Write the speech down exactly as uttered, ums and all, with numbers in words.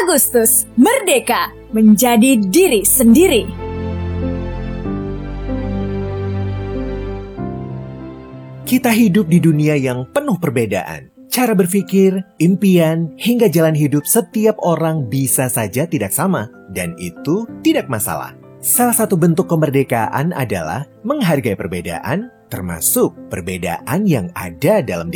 Agustus, merdeka menjadi diri sendiri. Kita hidup di dunia yang penuh perbedaan. Cara berpikir, impian, hingga jalan hidup setiap orang bisa saja tidak sama. Dan itu tidak masalah. Salah satu bentuk kemerdekaan adalah menghargai perbedaan, termasuk perbedaan yang ada dalam diri